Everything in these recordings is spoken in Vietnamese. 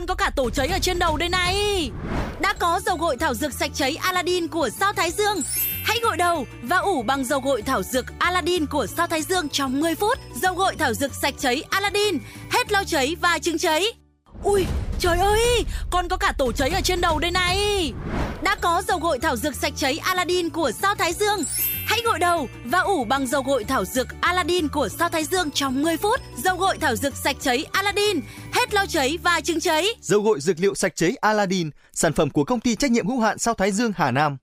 con có cả tổ cháy ở trên đầu đây này. Đã có dầu gội thảo dược sạch cháy Aladdin của Sao Thái Dương. Hãy gội đầu và ủ bằng dầu gội thảo dược Aladdin của Sao Thái Dương trong 10 phút. Dầu gội thảo dược sạch cháy Aladdin, hết lau cháy và chứng cháy. Ui, trời ơi, con có cả tổ cháy ở trên đầu đây này. Đã có dầu gội thảo dược sạch cháy Aladdin của Sao Thái Dương. Hãy gội đầu và ủ bằng dầu gội thảo dược Aladdin của Sao Thái Dương trong 10 phút. Dầu gội thảo dược sạch cháy Aladdin, hết lau cháy và chứng cháy. Dầu gội dược liệu sạch cháy Aladdin, sản phẩm của công ty trách nhiệm hữu hạn Sao Thái Dương Hà Nam.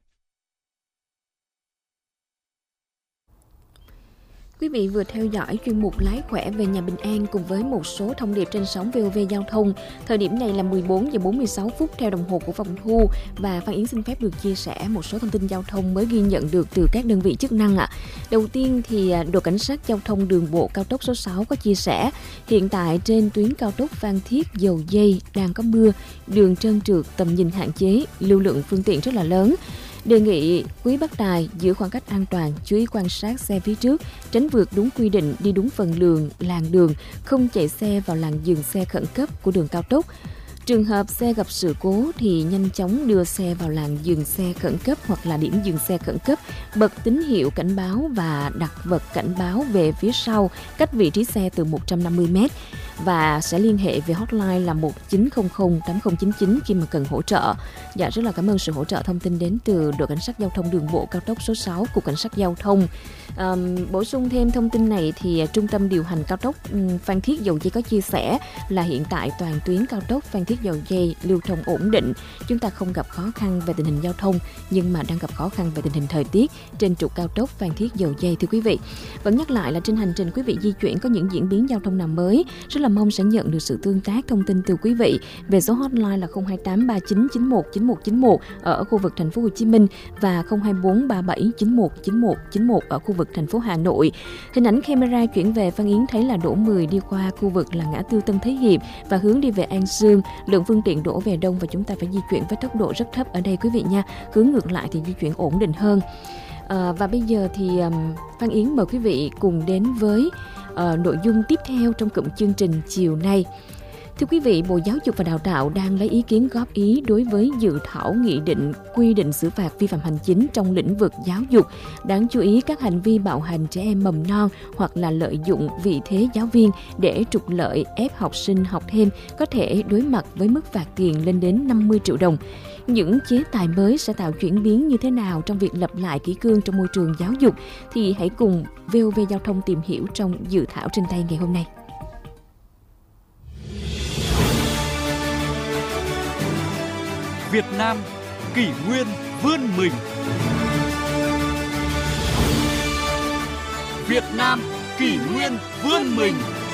Quý vị vừa theo dõi chuyên mục Lái khỏe về nhà bình an cùng với một số thông điệp trên sóng VOV Giao thông. Thời điểm này là 14 giờ 46 phút theo đồng hồ của phòng thu, và Phan Yến xin phép được chia sẻ một số thông tin giao thông mới ghi nhận được từ các đơn vị chức năng ạ. Đầu tiên thì đội cảnh sát giao thông đường bộ cao tốc số 6 có chia sẻ hiện tại trên tuyến cao tốc Phan Thiết Dầu Giây đang có mưa, đường trơn trượt, tầm nhìn hạn chế, lưu lượng phương tiện rất là lớn. Đề nghị quý bác tài giữ khoảng cách an toàn, chú ý quan sát xe phía trước, tránh vượt đúng quy định, đi đúng phần đường, làn đường, không chạy xe vào làn dừng xe khẩn cấp của đường cao tốc. Trường hợp xe gặp sự cố thì nhanh chóng đưa xe vào làn dừng xe khẩn cấp hoặc là điểm dừng xe khẩn cấp, bật tín hiệu cảnh báo và đặt vật cảnh báo về phía sau, cách vị trí xe từ 150 m, và sẽ liên hệ về hotline là 1900 8099 khi mà cần hỗ trợ. Dạ, rất là cảm ơn sự hỗ trợ thông tin đến từ đội cảnh sát giao thông đường bộ cao tốc số 6 của cảnh sát giao thông. Bổ sung thêm thông tin này thì trung tâm điều hành cao tốc Phan Thiết Dầu Giây có chia sẻ là hiện tại toàn tuyến cao tốc Phan Thiết Dầu Giây lưu thông ổn định, chúng ta không gặp khó khăn về tình hình giao thông nhưng mà đang gặp khó khăn về tình hình thời tiết trên trục cao tốc Phan Thiết Dầu Giây. Thưa quý vị, vẫn nhắc lại là trên hành trình quý vị di chuyển có những diễn biến giao thông nào mới, rất là mong sẽ nhận được sự tương tác thông tin từ quý vị về số hotline là 028 3991 9191 ở khu vực thành phố Hồ Chí Minh và 024 37 91 91 91 ở khu vực thành phố Hà Nội. Hình ảnh camera chuyển về Phan Yến thấy là đổ 10 đi qua khu vực là ngã tư Tân Thế Hiệp và hướng đi về An Sương, lượng phương tiện đổ về đông và chúng ta phải di chuyển với tốc độ rất thấp ở đây quý vị nha. Hướng ngược lại thì di chuyển ổn định hơn. Và bây giờ thì Phan Yến mời quý vị cùng đến với nội dung tiếp theo trong cụm chương trình chiều nay. Thưa quý vị, Bộ Giáo dục và Đào tạo đang lấy ý kiến góp ý đối với dự thảo nghị định quy định xử phạt vi phạm hành chính trong lĩnh vực giáo dục. Đáng chú ý các hành vi bạo hành trẻ em mầm non hoặc là lợi dụng vị thế giáo viên để trục lợi ép học sinh học thêm có thể đối mặt với mức phạt tiền lên đến 50 triệu đồng. Những chế tài mới sẽ tạo chuyển biến như thế nào trong việc lập lại kỷ cương trong môi trường giáo dục thì hãy cùng VOV Giao thông tìm hiểu trong dự thảo trên tay ngày hôm nay. Việt Nam kỷ nguyên vươn mình. Việt Nam kỷ nguyên vươn mình.